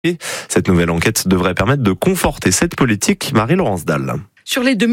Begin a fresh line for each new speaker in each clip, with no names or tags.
Cette nouvelle enquête devrait permettre de conforter cette politique. Marie-Laurence Dalle.
Sur les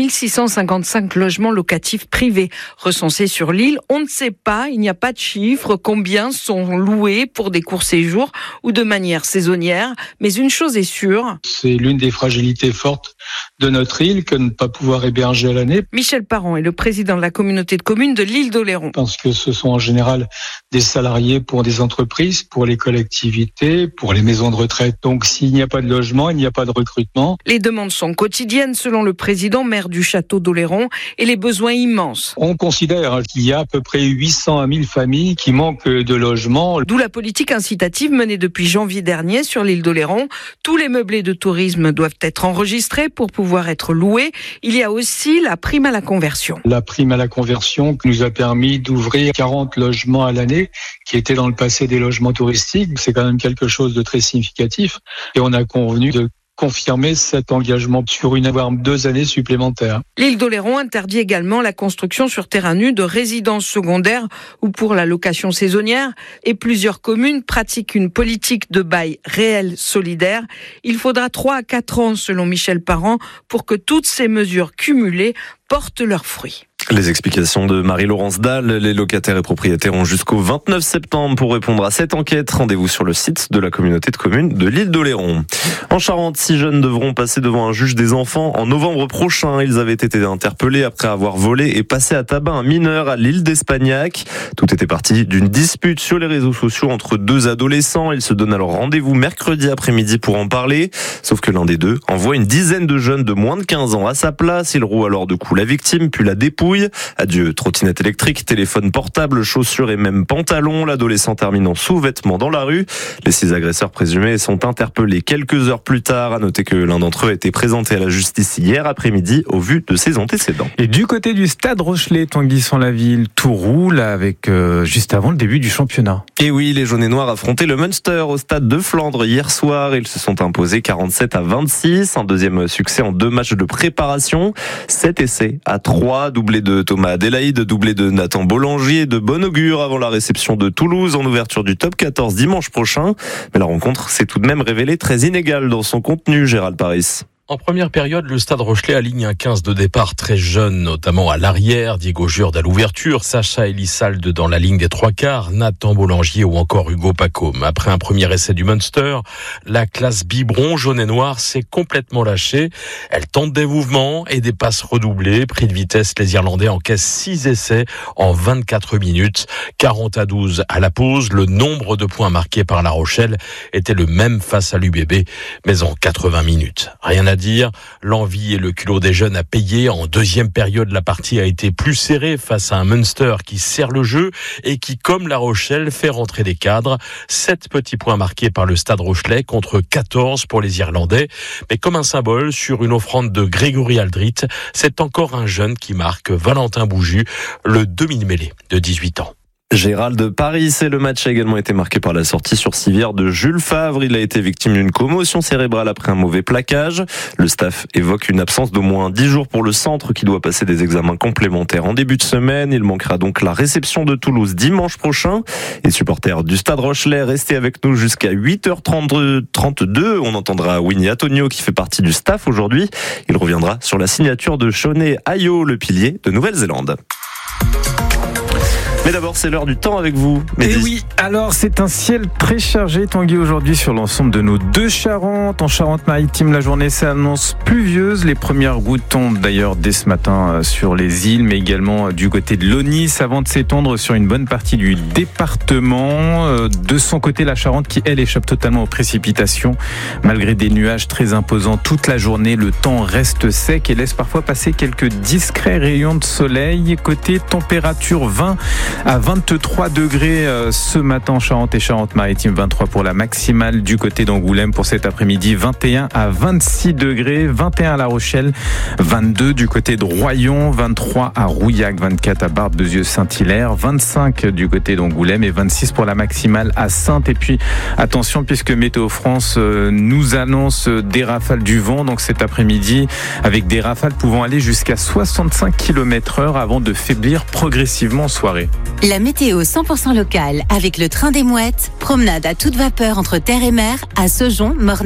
2655 logements locatifs privés recensés sur l'île, on ne sait pas, il n'y a pas de chiffre, combien sont loués pour des courts séjours ou de manière saisonnière. Mais une chose est sûre.
C'est l'une des fragilités fortes de notre île que de ne pas pouvoir héberger à l'année.
Michel Parent est le président de la communauté de communes de l'île d'Oléron.
Parce que ce sont en général des salariés pour des entreprises, pour les collectivités, pour les maisons de retraite. Donc s'il n'y a pas de logement, il n'y a pas de recrutement.
Les demandes sont quotidiennes selon le président maire du château d'Oléron et les besoins immenses.
On considère qu'il y a à peu près 800 à 1000 familles qui manquent de logement.
D'où la politique incitative menée depuis janvier dernier sur l'île d'Oléron. Tous les meublés de tourisme doivent être enregistrés pour pouvoir être loués. Il y a aussi la prime à la conversion.
La prime à la conversion qui nous a permis d'ouvrir 40 logements à l'année qui étaient dans le passé des logements touristiques. C'est quand même quelque chose de très significatif et on a convenu de confirmer cet engagement sur voire 2 années supplémentaires.
L'île d'Oléron interdit également la construction sur terrain nu de résidences secondaires ou pour la location saisonnière et plusieurs communes pratiquent une politique de bail réel solidaire. Il faudra 3 à 4 ans selon Michel Parent pour que toutes ces mesures cumulées portent leurs fruits.
Les explications de Marie-Laurence Dalle. Les locataires et propriétaires ont jusqu'au 29 septembre pour répondre à cette enquête. Rendez-vous sur le site de la communauté de communes de l'île d'Oléron. En Charente, 6 jeunes devront passer devant un juge des enfants en novembre prochain. Ils avaient été interpellés après avoir volé et passé à tabac un mineur à l'île d'Espagnac. Tout était parti d'une dispute sur les réseaux sociaux entre 2 adolescents. Ils se donnent alors rendez-vous mercredi après-midi pour en parler. Sauf que l'un des deux envoie une dizaine de jeunes de moins de 15 ans à sa place. Il roue alors de coups la victime, puis la dépouille. Adieu trottinette électrique, téléphone portable, chaussures et même pantalons. L'adolescent termine en sous-vêtements dans la rue. Les 6 agresseurs présumés sont interpellés quelques heures plus tard. À noter que l'un d'entre eux a été présenté à la justice hier après-midi au vu de ses antécédents.
Et du côté du stade Rochelet, Tanguy-sans-la-Ville, tout roule avec juste avant le début du championnat.
Et oui, les jaunes et noirs affrontaient le Munster au stade de Flandre hier soir. Ils se sont imposés 47-26. Un deuxième succès en 2 matchs de préparation. 7 essais à 3, doublé de Thomas Adélaïde, doublé de Nathan Boulanger, de bon augure avant la réception de Toulouse en ouverture du top 14 dimanche prochain. Mais la rencontre s'est tout de même révélée très inégale dans son contenu, Gérald Paris.
En première période, le Stade Rochelet aligne un 15 de départ très jeune, notamment à l'arrière, Diego Jurde à l'ouverture, Sacha Elissalde dans la ligne des 3/4, Nathan Boulanger ou encore Hugo Pacôme. Après un premier essai du Munster, la classe biberon jaune et noir s'est complètement lâchée. Elle tente des mouvements et des passes redoublées. Pris de vitesse, les Irlandais encaissent 6 essais en 24 minutes. 40-12 à la pause. Le nombre de points marqués par La Rochelle était le même face à l'UBB, mais en 80 minutes. Rien à dire, l'envie et le culot des jeunes a payé. En deuxième période, la partie a été plus serrée face à un Munster qui serre le jeu et qui, comme La Rochelle, fait rentrer des cadres. 7 petits points marqués par le Stade Rochelet contre 14 pour les Irlandais. Mais comme un symbole, sur une offrande de Grégory Aldrit, c'est encore un jeune qui marque, Valentin Bouju, le demi-mêlée de 18 ans.
Gérald Paris, et le match a également été marqué par la sortie sur civière de Jules Favre. Il a été victime d'une commotion cérébrale après un mauvais plaquage. Le staff évoque une absence d'au moins 10 jours pour le centre qui doit passer des examens complémentaires en début de semaine. Il manquera donc la réception de Toulouse dimanche prochain. Et supporters du Stade Rochelet, restez avec nous jusqu'à 8h32. On entendra Winnie Antonio qui fait partie du staff aujourd'hui. Il reviendra sur la signature de Shone Ayo, le pilier de Nouvelle-Zélande. Mais d'abord, c'est l'heure du temps avec vous, Mehdi.
Et oui, alors c'est un ciel très chargé, Tanguy, aujourd'hui sur l'ensemble de nos 2 Charentes. En Charente-Maritime, la journée s'annonce pluvieuse. Les premières gouttes tombent d'ailleurs dès ce matin sur les îles, mais également du côté de l'Aunis, avant de s'étendre sur une bonne partie du département. De son côté, la Charente qui, elle, échappe totalement aux précipitations. Malgré des nuages très imposants toute la journée, le temps reste sec et laisse parfois passer quelques discrets rayons de soleil. Côté température, 20 à 23 degrés ce matin en Charente et Charente-Maritime, 23 pour la maximale du côté d'Angoulême pour cet après-midi, 21 à 26 degrés, 21 à La Rochelle, 22 du côté de Royan, 23 à Rouillac, 24 à Barbe-Bezieux-Saint-Hilaire, 25 du côté d'Angoulême et 26 pour la maximale à Saintes. Et puis attention, puisque Météo France nous annonce des rafales du vent donc cet après-midi, avec des rafales pouvant aller jusqu'à 65 km/h avant de faiblir progressivement en soirée.
La météo 100% locale avec le train des Mouettes. Promenade à toute vapeur entre terre et mer à Saujon, Mornay.